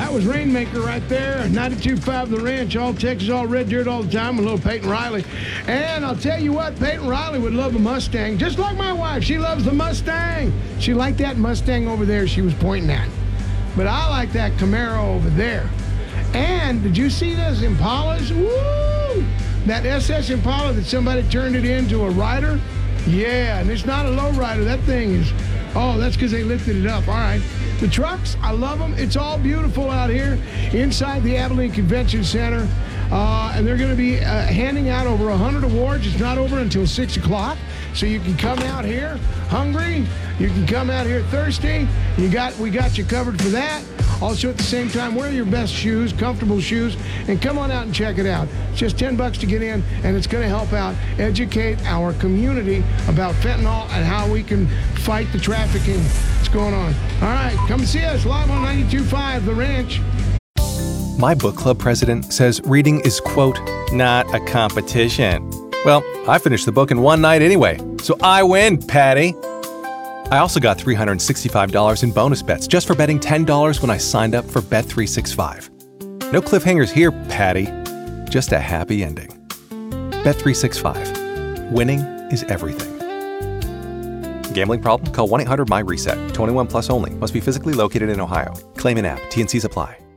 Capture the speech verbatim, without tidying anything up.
that was Rainmaker right there. ninety-two point five The Ranch, all Texas, all red dirt all the time with little Peyton Riley. And I'll tell you what, Peyton Riley would love a Mustang, just like my wife. She loves the Mustang. She liked that Mustang over there she was pointing at. But I like that Camaro over there. And did you see those Impalas? Woo! That S S Impala that somebody turned it into a rider? Yeah, and it's not a low rider. That thing is, oh, that's because they lifted it up. All right. The trucks, I love them. It's all beautiful out here inside the Abilene Convention Center. Uh, and they're going to be uh, handing out over one hundred awards. It's not over until six o'clock. So you can come out here hungry. You can come out here thirsty. You got, we got you covered for that. Also, at the same time, wear your best shoes, comfortable shoes, and come on out and check it out. It's just ten bucks to get in, and it's going to help out educate our community about fentanyl and how we can fight the trafficking that's going on. All right, come see us live on ninety-two point five The Ranch. My book club president says reading is, quote, not a competition. Well, I finished the book in one night anyway, so I win, Patty. I also got three hundred sixty-five dollars in bonus bets just for betting ten dollars when I signed up for Bet three sixty-five. No cliffhangers here, Patty. Just a happy ending. Bet three sixty-five. Winning is everything. Gambling problem? Call one eight hundred M Y RESET. twenty-one plus only. Must be physically located in Ohio. Claim in app. T and Cs apply.